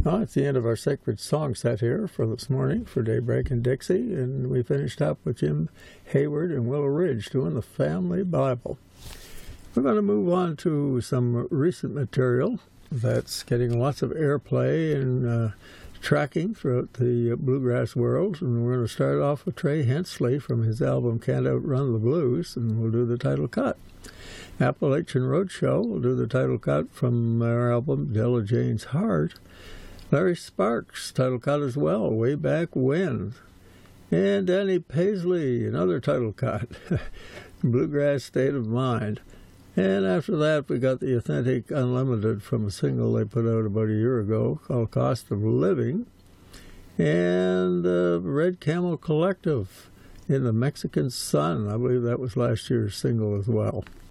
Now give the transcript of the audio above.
Well, it's the end of our sacred song set here for this morning for Daybreak and Dixie, and we finished up with Jim Hayward and Willow Ridge doing the Family Bible. We're going to move on to some recent material that's getting lots of airplay and tracking throughout the bluegrass world, and we're going to start off with Trey Hensley from his album Can't Outrun the Blues, and we'll do the title cut. Appalachian Roadshow will do the title cut from our album Della Jane's Heart. Larry Sparks, title cut as well, Way Back When. And Danny Paisley, another title cut, Bluegrass State of Mind. And after that, we got the Authentic Unlimited from a single they put out about a year ago called Cost of Living. And Red Camel Collective in the Mexican Sun. I believe that was last year's single as well.